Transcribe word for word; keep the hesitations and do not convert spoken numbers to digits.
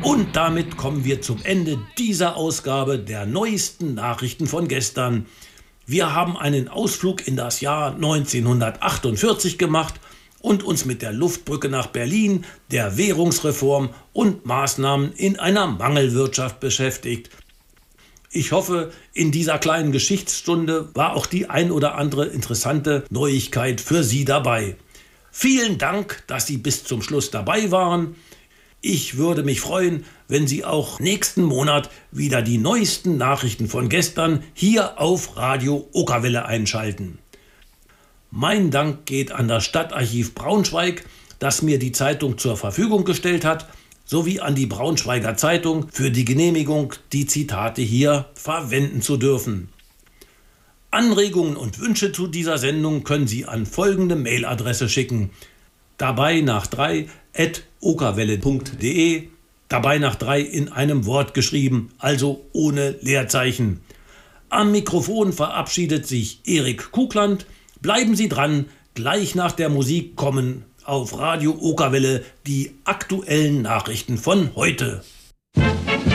Und damit kommen wir zum Ende dieser Ausgabe der neuesten Nachrichten von gestern. Wir haben einen Ausflug in das Jahr neunzehnhundertachtundvierzig gemacht und uns mit der Luftbrücke nach Berlin, der Währungsreform und Maßnahmen in einer Mangelwirtschaft beschäftigt. Ich hoffe, in dieser kleinen Geschichtsstunde war auch die ein oder andere interessante Neuigkeit für Sie dabei. Vielen Dank, dass Sie bis zum Schluss dabei waren. Ich würde mich freuen, wenn Sie auch nächsten Monat wieder die neuesten Nachrichten von gestern hier auf Radio Okerwelle einschalten. Mein Dank geht an das Stadtarchiv Braunschweig, das mir die Zeitung zur Verfügung gestellt hat, sowie an die Braunschweiger Zeitung für die Genehmigung, die Zitate hier verwenden zu dürfen. Anregungen und Wünsche zu dieser Sendung können Sie an folgende Mailadresse schicken: dabei nach drei at okerwelle punkt de, dabei nach drei in einem Wort geschrieben, also ohne Leerzeichen. Am Mikrofon verabschiedet sich Erik Kugland. Bleiben Sie dran, gleich nach der Musik kommen auf Radio Okerwelle die aktuellen Nachrichten von heute.